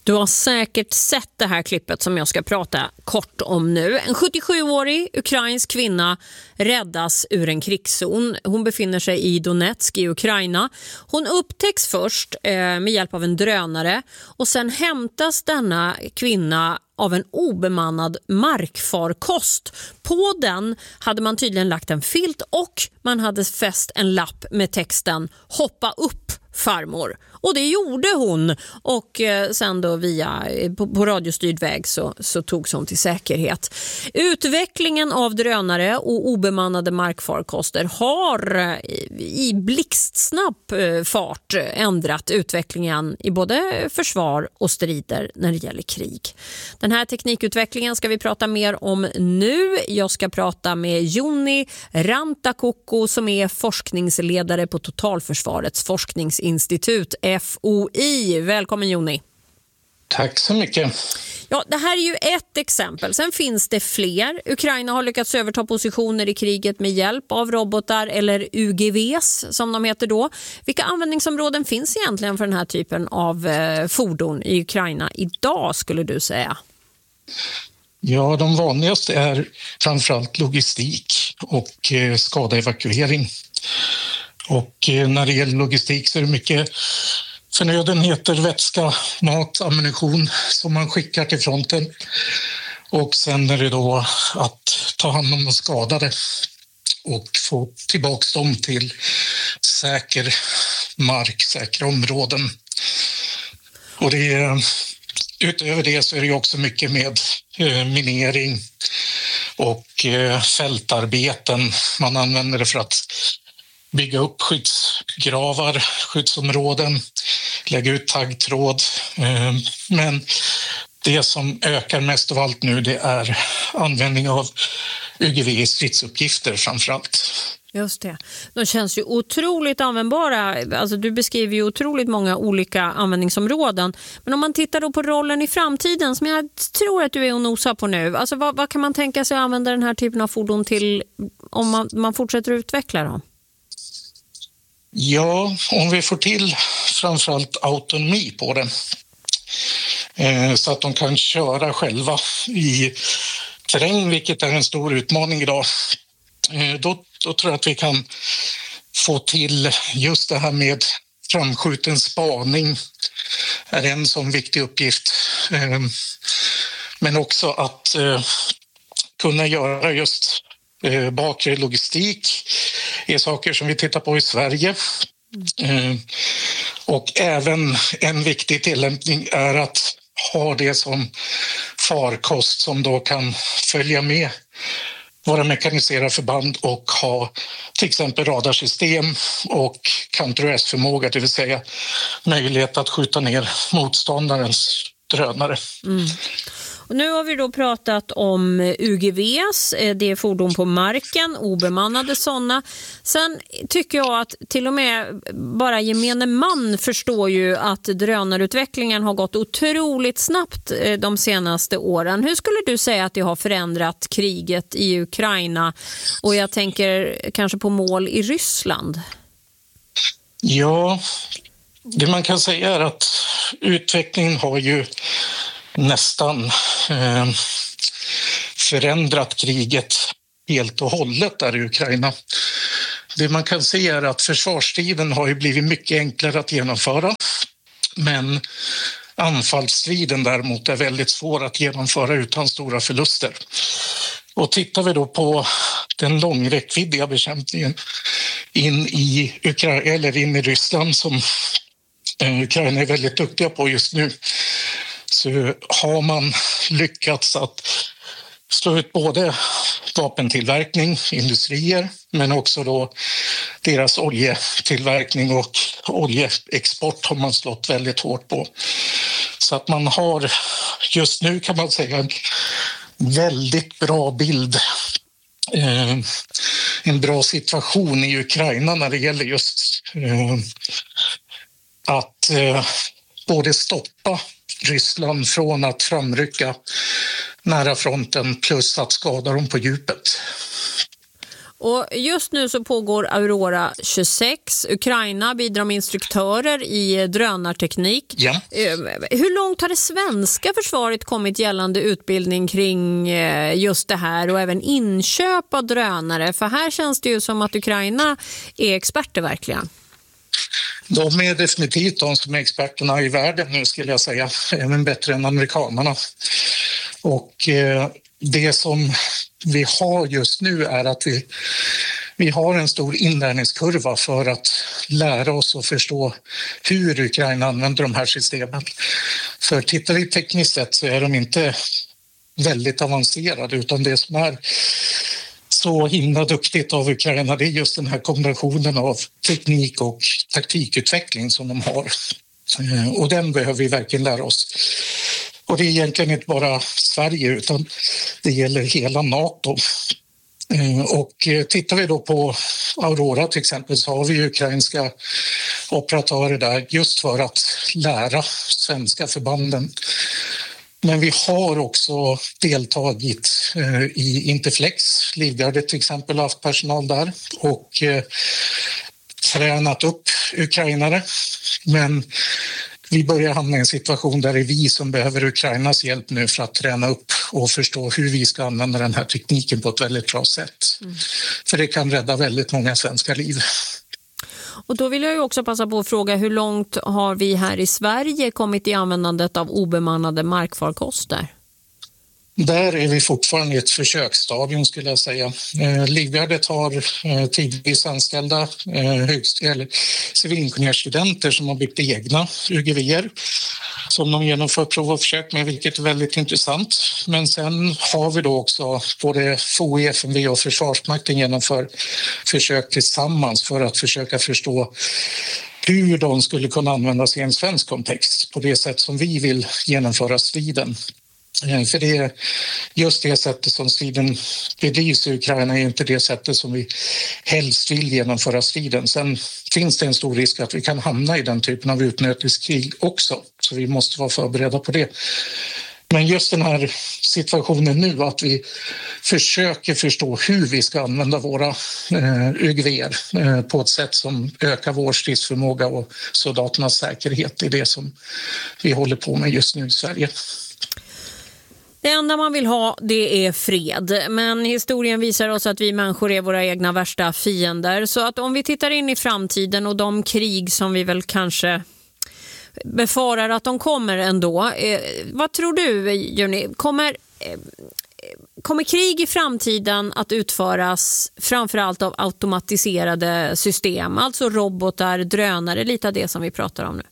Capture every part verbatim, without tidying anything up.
Du har säkert sett det här klippet som jag ska prata kort om nu. En sjuttiosjuårig ukrainsk kvinna räddas ur en krigszon. Hon befinner sig i Donetsk i Ukraina. Hon upptäcks först eh, med hjälp av en drönare och sen hämtas denna kvinna av en obemannad markfarkost. På den hade man tydligen lagt en filt och man hade fäst en lapp med texten "Hoppa upp, farmor". Och det gjorde hon, och eh, sen då via på, på radiostyrd väg så, så togs hon till säkerhet. Utvecklingen av drönare och obemannade markfarkoster har eh, i blixtsnabb eh, fart ändrat utvecklingen i både försvar och strider när det gäller krig. Den här teknikutvecklingen ska vi prata mer om nu. Jag ska prata med Joni Rantakoko som är forskningsledare på Totalförsvarets forskningsinstitut F O I. Välkommen Joni. Tack så mycket. Ja, det här är ju ett exempel. Sen finns det fler. Ukraina har lyckats överta positioner i kriget med hjälp av robotar eller U G Vs som de heter då. Vilka användningsområden finns egentligen för den här typen av eh, fordon i Ukraina idag skulle du säga? Ja, de vanligaste är framförallt logistik och eh, skadeevakuering. Och eh, när det gäller logistik så är det mycket förnödenheter, vätska, mat, ammunition som man skickar till fronten. Och sen är det då att ta hand om de skadade och få tillbaka dem till säker mark, säkra områden. Och det är, utöver det så är det också mycket med eh, minering och eh, fältarbeten. Man använder det för att bygga upp skyddsgravar, skyddsområden, lägga ut taggtråd. Men det som ökar mest av allt nu det är användning av U G V i stridsuppgifter framförallt. Just det. De känns ju otroligt användbara. Alltså du beskriver ju otroligt många olika användningsområden. Men om man tittar då på rollen i framtiden som jag tror att du är och nosar på nu. Alltså vad, vad kan man tänka sig att använda den här typen av fordon till om man, man fortsätter utveckla dem? Ja, om vi får till framförallt autonomi på det eh, så att de kan köra själva i terräng, vilket är en stor utmaning idag. Eh, då, då tror jag att vi kan få till just det här med framskjuten spaning är en sån viktig uppgift. Eh, men också att eh, kunna göra just Eh, bakre logistik är saker som vi tittar på i Sverige. Eh, och även en viktig tillämpning är att ha det som farkost som då kan följa med våra mekaniserade förband och ha till exempel radarsystem och counter-U S-förmåga, det vill säga möjlighet att skjuta ner motståndarens drönare. Mm. Och nu har vi då pratat om U G Vs, det är fordon på marken, obemannade sådana. Sen tycker jag att till och med bara gemene man förstår ju att drönarutvecklingen har gått otroligt snabbt de senaste åren. Hur skulle du säga att det har förändrat kriget i Ukraina? Och jag tänker kanske på mål i Ryssland. Ja, det man kan säga är att utvecklingen har ju nästan eh, förändrat kriget helt och hållet där i Ukraina. Det man kan se är att försvarsstriden har ju blivit mycket enklare att genomföra, men anfallsstriden däremot är väldigt svår att genomföra utan stora förluster. Och tittar vi då på den långräckviddiga bekämpningen in i Ukraina eller in i Ryssland som eh, Ukraina är väldigt duktiga på just nu, så har man lyckats att slå ut både vapentillverkning, industrier, men också då deras oljetillverkning och oljeexport har man slått väldigt hårt på. Så att man har just nu kan man säga en väldigt bra bild, eh, en bra situation i Ukraina när det gäller just eh, att eh, både stoppa Ryssland från att framrycka nära fronten plus att skada dem på djupet. Och just nu så pågår Aurora tjugosex. Ukraina bidrar med instruktörer i drönarteknik. Ja. Hur långt har det svenska försvaret kommit gällande utbildning kring just det här och även inköp av drönare? För här känns det ju som att Ukraina är experter verkligen. De är definitivt de som är experterna i världen nu, skulle jag säga. Även bättre än amerikanerna. Och eh, det som vi har just nu är att vi, vi har en stor inlärningskurva för att lära oss och förstå hur Ukraina använder de här systemen. För tittar vi tekniskt sett så är de inte väldigt avancerade, utan det som är så himla duktigt av Ukraina, det är just den här kombinationen av teknik och taktikutveckling som de har. Och den behöver vi verkligen lära oss. Och det är egentligen inte bara Sverige utan det gäller hela NATO. Och tittar vi då på Aurora till exempel så har vi ukrainska operatörer där just för att lära svenska förbanden. Men vi har också deltagit i Interflex, Livgardet till exempel, har haft personal där och tränat upp ukrainare. Men vi börjar hamna i en situation där det är vi som behöver Ukrainas hjälp nu för att träna upp och förstå hur vi ska använda den här tekniken på ett väldigt bra sätt. Mm. För det kan rädda väldigt många svenska liv. Och då vill jag ju också passa på att fråga, hur långt har vi här i Sverige kommit i användandet av obemannade markfarkoster? Där är vi fortfarande i ett försöksstadium, skulle jag säga. Eh, Livgardet har eh, tidvis anställda eh, högst, eller civilingenjörsstudenter som har byggt egna U G V:er som de genomför prov och försök med, vilket är väldigt intressant. Men sen har vi då också både F O I, F M V och Försvarsmakten genomför försök tillsammans för att försöka förstå hur de skulle kunna användas i en svensk kontext på det sätt som vi vill genomföra striden. För det är just det sättet som striden bedrivs i Ukraina är inte det sättet som vi helst vill genomföra striden. Sen finns det en stor risk att vi kan hamna i den typen av utnöteskrig också, så vi måste vara förberedda på det. Men just den här situationen nu, att vi försöker förstå hur vi ska använda våra eh, U G V:er eh, på ett sätt som ökar vår stridsförmåga och soldaternas säkerhet, det är det som vi håller på med just nu i Sverige. Det enda man vill ha, det är fred. Men historien visar oss att vi människor är våra egna värsta fiender. Så att om vi tittar in i framtiden och de krig som vi väl kanske befarar att de kommer ändå. Eh, vad tror du, Juni? Kommer, eh, kommer krig i framtiden att utföras framförallt av automatiserade system? Alltså robotar, drönare, lite av det som vi pratar om nu.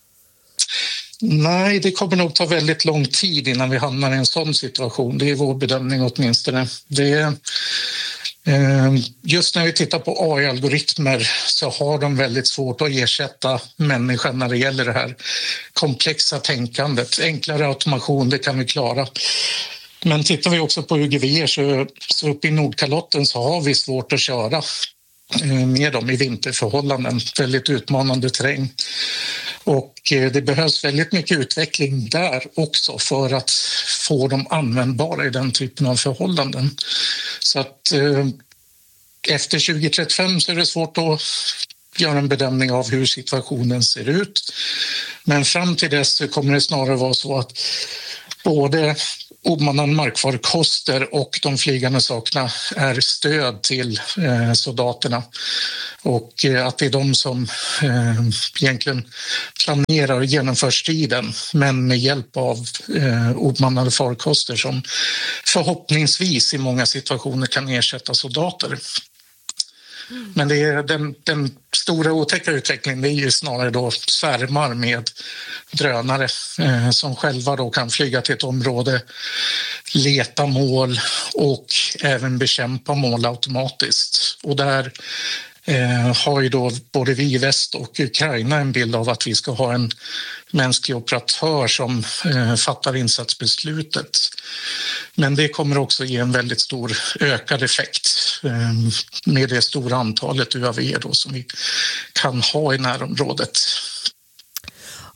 Nej, det kommer nog ta väldigt lång tid innan vi hamnar i en sån situation. Det är vår bedömning åtminstone. Det är, eh, just när vi tittar på A I-algoritmer så har de väldigt svårt att ersätta människan när det gäller det här komplexa tänkandet. Enklare automation, det kan vi klara. Men tittar vi också på U G V så, så uppe i Nordkalotten så har vi svårt att köra med dem i vinterförhållanden. Väldigt utmanande terräng. Och det behövs väldigt mycket utveckling där också för att få dem användbara i den typen av förhållanden. Så att eh, efter tjugo trettiofem så är det svårt att göra en bedömning av hur situationen ser ut. Men fram till dess så kommer det snarare vara så att både obemannade markfarkoster och de flygande sakerna är stöd till eh, soldaterna och eh, att det är de som eh, egentligen planerar och genomför striden, men med hjälp av eh, obemannade farkoster som förhoppningsvis i många situationer kan ersätta soldater. Mm. Men det är den, den stora otäcka utvecklingen, det är ju snarare då svärmar med drönare eh, som själva då kan flyga till ett område, leta mål och även bekämpa mål automatiskt. Och där eh, har ju då både vi i väst och Ukraina en bild av att vi ska ha en mänsklig operatör som eh, fattar insatsbeslutet. Men det kommer också ge en väldigt stor ökad effekt eh, med det stora antalet U A V då som vi kan ha i närområdet.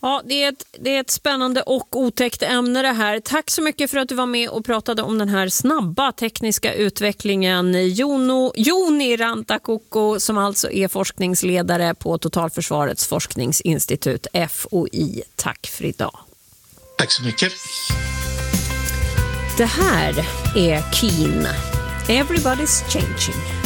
Ja, det är, ett, det är ett spännande och otäckt ämne det här. Tack så mycket för att du var med och pratade om den här snabba tekniska utvecklingen. Jono, Joni Rantakoko, som alltså är forskningsledare på Totalförsvarets forskningsinstitut F O I. Tack för idag. Tack så mycket. Det här är Keen. Everybody's changing.